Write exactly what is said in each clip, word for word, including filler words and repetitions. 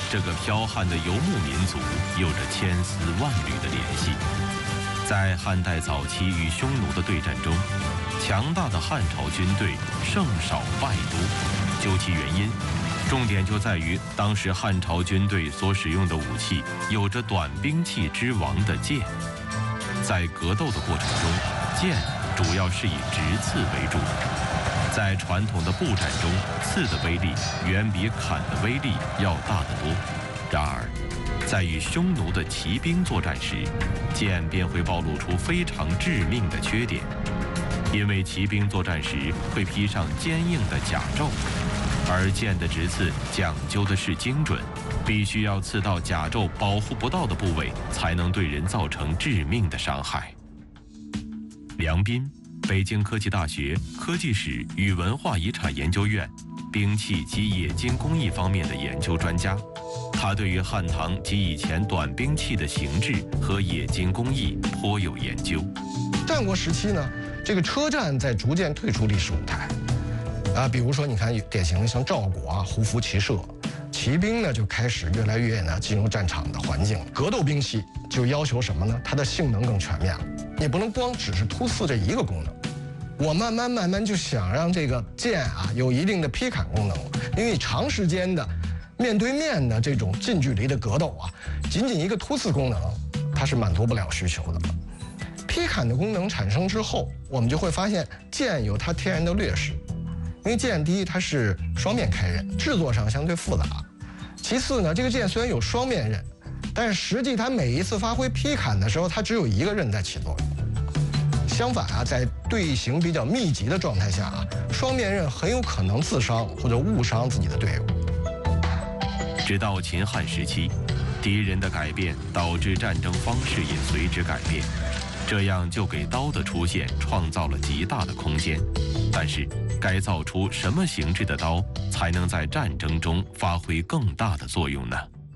这个剽悍的游牧民族有着千丝万缕的联系。在汉代早期与匈奴的对战中，强大的汉朝军队胜少败多。究其原因，重点就在于当时汉朝军队所使用的武器有着短兵器之王的剑。在格斗的过程中，剑主要是以直刺为主。在传统的步战中，刺的威力远比砍的威力要大得多。然而，在与匈奴的骑兵作战时，剑便会暴露出非常致命的缺点。因为骑兵作战时会披上坚硬的甲胄，而剑的直刺讲究的是精准，必须要刺到甲胄保护不到的部位，才能对人造成致命的伤害。梁斌，北京科技大学科技史与文化遗产研究院兵器及冶金工艺方面的研究专家，他对于汉唐及以前短兵器的形制和冶金工艺颇有研究。 战国时期呢，这个车站在逐渐退出历史舞台，啊，比如说你看典型的像赵国啊，胡服骑射，骑兵呢就开始越来越呢进入战场的环境。格斗兵器就要求什么呢？它的性能更全面了，你不能光只是突刺这一个功能。我慢慢慢慢就想让这个剑啊有一定的劈砍功能，因为长时间的面对面的这种近距离的格斗啊，仅仅一个突刺功能，它是满足不了需求的。劈砍的功能产生之后，我们就会发现剑有它天然的劣势，因为剑第一它是双面开刃，制作上相对复杂；其次呢，这个剑虽然有双面刃，但是实际它每一次发挥劈砍的时候，它只有一个刃在起作用。相反啊，在队形比较密集的状态下啊，双面刃很有可能自伤或者误伤自己的队友。 直到秦汉时期，敌人的改变导致战争方式也随之改变，这样就给刀的出现创造了极大的空间。但是，该造出什么形制的刀才能在战争中发挥更大的作用呢？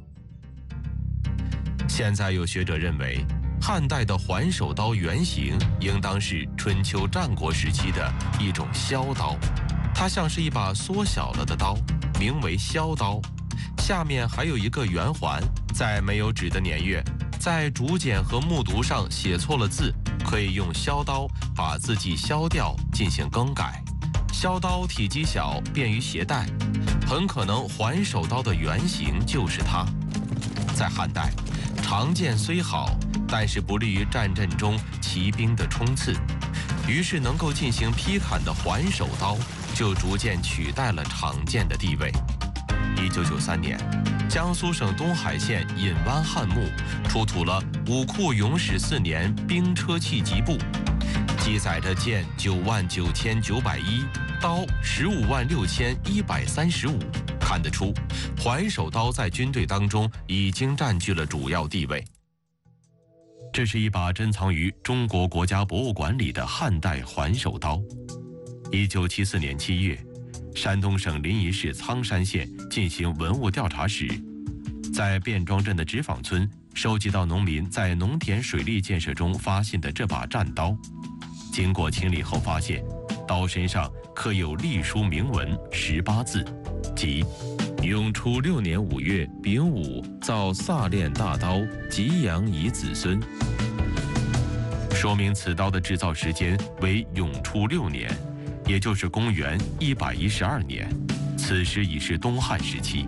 现在有学者认为，汉代的环首刀原型应当是春秋战国时期的一种削刀，它像是一把缩小了的刀，名为削刀。下面还有一个圆环，在没有纸的年月，在竹简和木牍上写错了字，可以用削刀把字迹削掉进行更改。削刀体积小，便于携带，很可能环首刀的原型就是它。在汉代，长剑虽好，但是不利于战阵中骑兵的冲刺，于是能够进行劈砍的环首刀就逐渐取代了长剑的地位。一九九三年，江苏省东海县隐湾汉墓出土了武库永始四年兵车器集部，记载着剑九万九千九百一，刀十五万六千一百三十五。看得出，环首刀在军队当中已经占据了主要地位。这是一把珍藏于中国国家博物馆里的汉代环首刀。一九七四年七月，山东省临沂市苍山县进行文物调查时，在卞庄镇的纸坊村收集到农民在农田水利建设中发现的这把战刀。经过清理后发现，刀身上刻有隶书铭文十八字，即永初六年五月丙午造萨炼大刀，吉阳以子孙。说明此刀的制造时间为永初六年，也就是公元一百一十二年，此时已是东汉时期。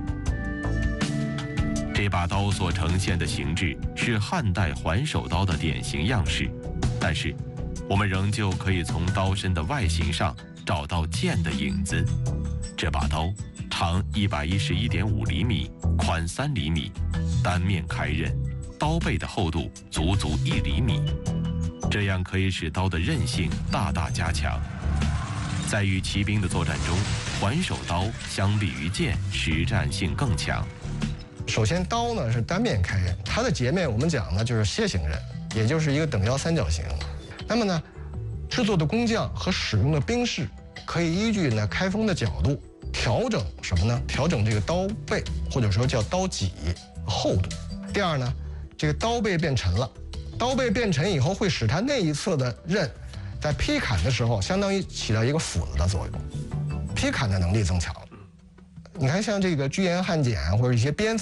这把刀所呈现的形制是汉代环首刀的典型样式，但是我们仍旧可以从刀身的外形上找到剑的影子。这把刀长一百一十一点五厘米，宽三厘米，单面开刃，刀背的厚度足足一厘米，这样可以使刀的韧性大大加强。在与骑兵的作战中，环首刀相比于剑实战性更强。 首先，刀呢是单面开刃，它的截面我们讲呢就是楔形刃，也就是一个等腰三角形。那么呢，制作的工匠和使用的兵士可以依据呢开锋的角度调整什么呢？调整这个刀背，或者说叫刀脊厚度。第二呢，这个刀背变沉了，刀背变沉以后会使它那一侧的刃在劈砍的时候，相当于起到一个斧子的作用，劈砍的能力增强。你看，像这个居延汉简或者一些边